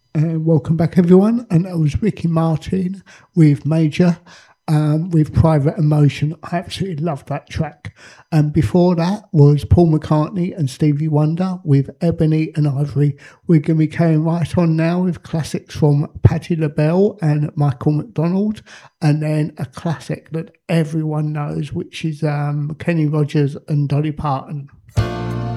Welcome back, everyone. And that was Ricky Martin with Major, with Private Emotion. I absolutely love that track. And before that was Paul McCartney and Stevie Wonder with Ebony and Ivory. We're going to be carrying right on now with classics from Patti LaBelle and Michael McDonald, and then a classic that everyone knows, which is Kenny Rogers and Dolly Parton.